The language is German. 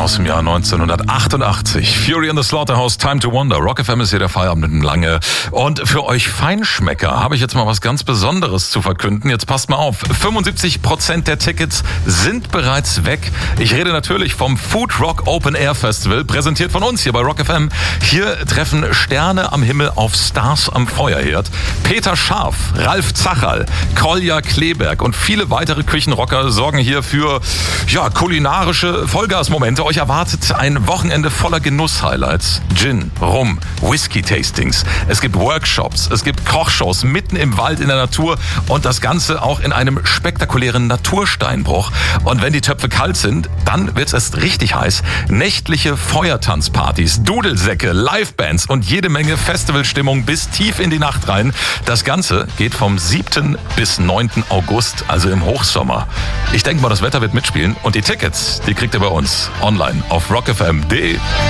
aus dem Jahr 1988. Fury in the Slaughterhouse, Time to Wonder. Rock FM ist hier der Feierabend lange. Und für euch Feinschmecker habe ich jetzt mal was ganz Besonderes zu verkünden. Jetzt passt mal auf. 75% der Tickets sind bereits weg. Ich rede natürlich vom Food Rock Open Air Festival, präsentiert von uns hier bei Rock FM. Hier treffen Sterne am Himmel auf Stars am Feuerherd. Peter Scharf, Ralf Zacherl, Kolja Kleberg und viele weitere Küchenrocker sorgen hier für kulinarische Vollgasmomente. Euch erwartet ein Wochenende voller Genuss-Highlights. Gin, Rum, Whisky-Tastings. Es gibt Workshops, es gibt Kochshows mitten im Wald in der Natur und das Ganze auch in einem spektakulären Natursteinbruch. Und wenn die Töpfe kalt sind, dann wird's erst richtig heiß. Nächtliche Feuertanzpartys, Dudelsäcke, Livebands und jede Menge Festivalstimmung bis tief in die Nacht rein. Das Ganze geht vom 7. bis 9. August, also im Hochsommer. Ich denke mal, das Wetter wird mitspielen und die Tickets, die kriegt ihr bei uns online auf rockfm.de.